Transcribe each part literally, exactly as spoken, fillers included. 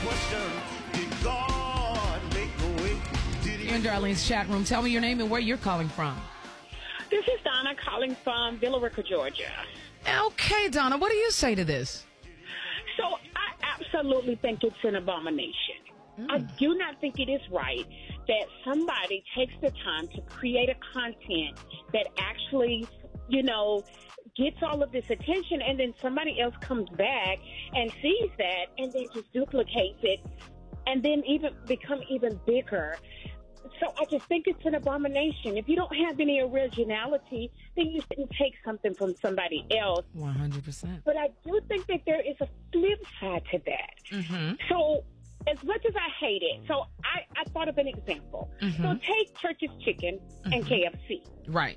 question, did God make a way? Did he? You're in Darlene's chat room. Tell me your name and where you're calling from. This is Donna calling from Villa Rica, Georgia. Okay, Donna, what do you say to this? So I absolutely think it's an abomination. Mm. I do not think it is right that somebody takes the time to create a content that actually, you know, gets all of this attention, and then somebody else comes back and sees that and then just duplicates it and then even become even bigger. So I just think it's an abomination. If you don't have any originality, then you shouldn't take something from somebody else. one hundred percent. But I do think that there is a flip side to that. Mm-hmm. So as much as I hate it, so I, I thought of an example. Mm-hmm. So take Church's Chicken mm-hmm. and K F C. Right.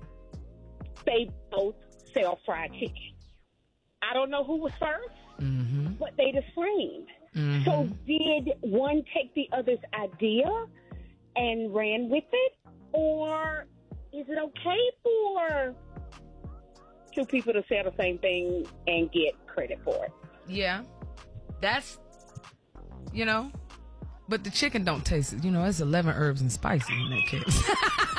They both sell fried chicken. I don't know who was first, mm-hmm. but they the same. Mm-hmm. So did one take the other's idea and ran with it? Or is it okay for two people to say the same thing and get credit for it? Yeah. That's, you know, but the chicken don't taste it. You know, it's eleven herbs and spices in that case.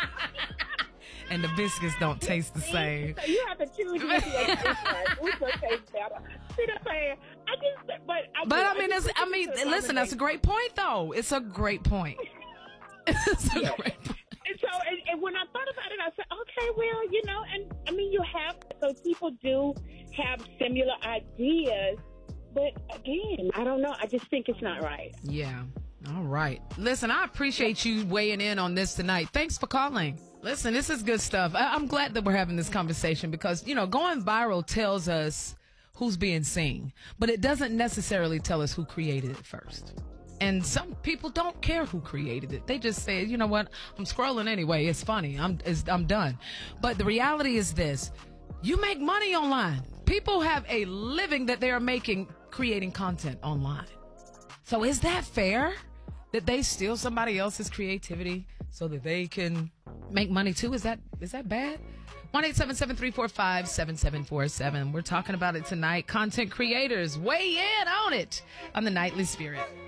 And the biscuits don't taste the same. So you have to choose which one which one tastes better. See what I'm saying? I just, but I, but just, I mean, I, it's, I mean, listen, that's a great point, though. It's a great point. It's a yeah. great point. And so, and, and when I thought about it, I said, okay, well, you know, and I mean, you have, so people do have similar ideas, but again, I don't know. I just think it's not right. Yeah. All right. Listen, I appreciate you weighing in on this tonight. Thanks for calling. Listen, this is good stuff. I- I'm glad that we're having this conversation because, you know, going viral tells us who's being seen, but it doesn't necessarily tell us who created it first. And some people don't care who created it. They just say, you know what, I'm scrolling anyway. It's funny. I'm it's, I'm done. But the reality is this. You make money online. People have a living that they are making creating content online. So is that fair that they steal somebody else's creativity so that they can make money too? Is that is that bad? one eight seven seven, three four five, seven seven four seven. We're talking about it tonight. Content creators, weigh in on it on the Nightly Spirit.